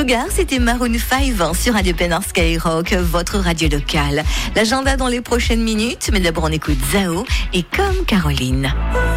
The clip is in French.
Sugar, c'était Maroon 5 sur Radio Pénin Skyrock, votre radio locale. L'agenda dans les prochaines minutes, mais d'abord on écoute Zao et Comme Caroline.